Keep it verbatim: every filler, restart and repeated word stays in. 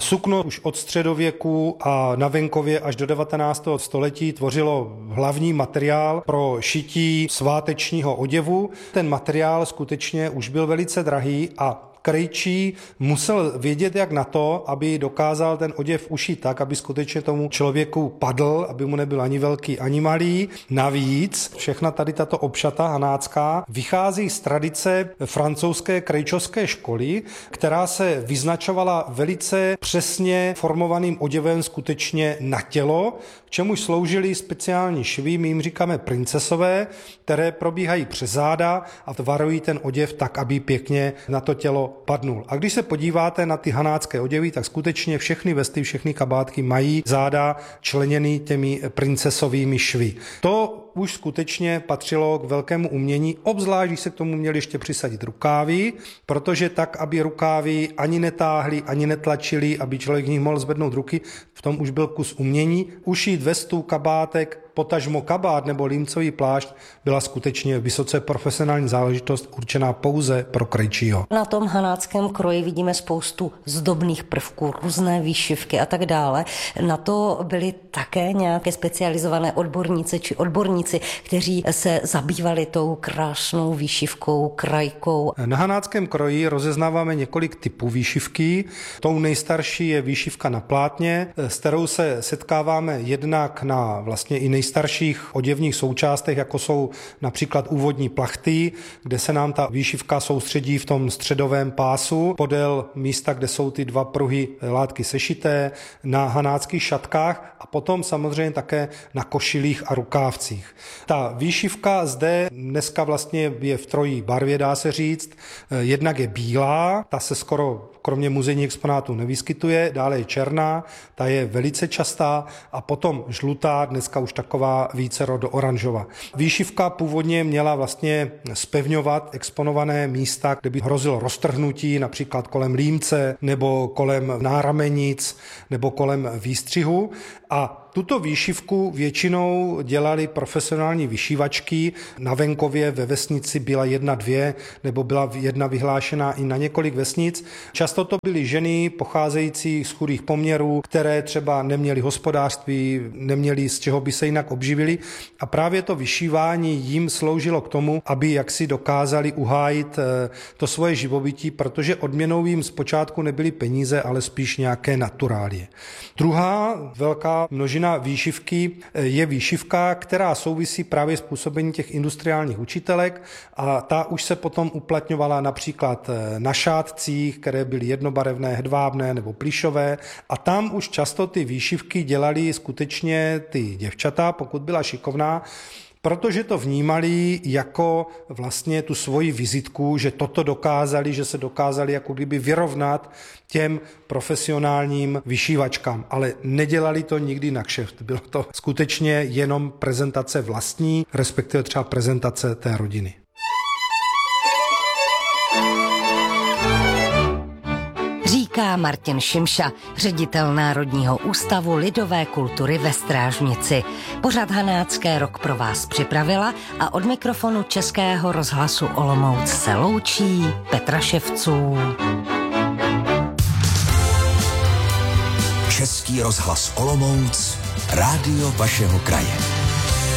Sukno už od středověku a na venkově až do devatenáctého století tvořilo hlavní materiál pro šití svátečního oděvu. Ten materiál skutečně už byl velice drahý a krejčí musel vědět, jak na to, aby dokázal ten oděv ušít tak, aby skutečně tomu člověku padl, aby mu nebyl ani velký, ani malý. Navíc všechna tady tato obšata hanácká vychází z tradice francouzské krejčovské školy, která se vyznačovala velice přesně formovaným oděvem skutečně na tělo, k čemuž sloužily speciální švy, my jim říkáme princesové, které probíhají přes záda a tvarují ten oděv tak, aby pěkně na to tělo padnul. A když se podíváte na ty hanácké oděvy, tak skutečně všechny vesty, všechny kabátky mají záda členěný těmi princesovými švy. To už skutečně patřilo k velkému umění, obzvlášť, když se k tomu měli ještě přisadit rukávy, protože tak, aby rukávy ani netáhly, ani netlačily, aby člověk z nich mohl zvednout ruky, v tom už byl kus umění. Ušít vestu, kabátek, potažmo kabát nebo límcový plášť byla skutečně vysoce profesionální záležitost určená pouze pro krejčího. Na tom hanáckém kroji vidíme spoustu zdobných prvků, různé výšivky a tak dále. Na to byly také nějaké specializované odborníci či odborníci, kteří se zabývali tou krásnou výšivkou, krajkou. Na hanáckém kroji rozeznáváme několik typů výšivky. Tou nejstarší je výšivka na plátně, s kterou se setkáváme jednak na vlastně i nejstarších oděvních součástech, jako jsou například úvodní plachty, kde se nám ta výšivka soustředí v tom středovém pásu, podél místa, kde jsou ty dva pruhy látky sešité, na hanáckých šatkách a potom samozřejmě také na košilích a rukávcích. Ta výšivka zde dneska vlastně je v trojí barvě, dá se říct. Jednak je bílá, ta se skoro kromě muzejních exponátů nevyskytuje, dále je černá, ta je velice častá a potom žlutá, dneska už taková vícero do oranžova. Výšivka původně měla vlastně zpevňovat exponované místa, kde by hrozilo roztrhnutí, například kolem límce nebo kolem náramenic nebo kolem výstřihu a tuto výšivku většinou dělali profesionální vyšívačky. Na venkově ve vesnici byla jedna, dvě, nebo byla jedna vyhlášená i na několik vesnic. Často to byly ženy pocházející z chudých poměrů, které třeba neměly hospodářství, neměly z čeho by se jinak obživili. A právě to vyšívání jim sloužilo k tomu, aby jaksi dokázali uhájit to svoje živobytí, protože odměnou jim zpočátku nebyly peníze, ale spíš nějaké naturálie. Druhá velká množina výšivky je výšivka, která souvisí právě s působením těch industriálních učitelek a ta už se potom uplatňovala například na šátcích, které byly jednobarevné, hedvábné nebo plyšové a tam už často ty výšivky dělali skutečně ty děvčata, pokud byla šikovná, protože to vnímali jako vlastně tu svoji vizitku, že toto dokázali, že se dokázali jako kdyby vyrovnat těm profesionálním vyšívačkám, ale nedělali to nikdy na kšeft. Bylo to skutečně jenom prezentace vlastní, respektive třeba prezentace té rodiny. Říká Martin Šimša, ředitel Národního ústavu lidové kultury ve Strážnici. Pořad Hanácké rok pro vás připravila a od mikrofonu Českého rozhlasu Olomouc se loučí Petra Ševců. Český rozhlas Olomouc, rádio vašeho kraje.